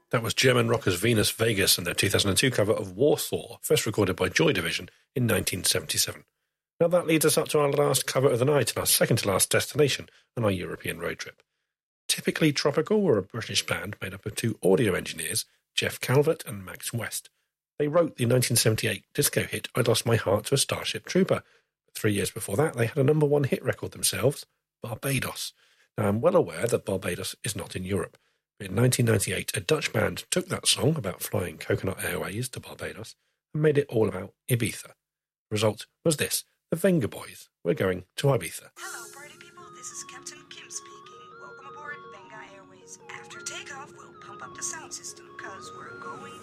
That was German rockers Venus Vegas and their 2002 cover of Warsaw, first recorded by Joy Division in 1977. Now that leads us up to our last cover of the night and our second-to-last destination on our European road trip. Typically Tropical were a British band made up of two audio engineers, Jeff Calvert and Max West. They wrote the 1978 disco hit I Lost My Heart to a Starship Trooper. But 3 years before that, they had a #1 hit record themselves, Barbados. Now, I'm well aware that Barbados is not in Europe. In 1998, a Dutch band took that song about flying Coconut Airways to Barbados and made it all about Ibiza. The result was this, the Venga Boys. We're going to Ibiza. Hello, party people. This is Captain Kim speaking. Welcome aboard Venga Airways. After takeoff, we'll pump up the sound system, because we're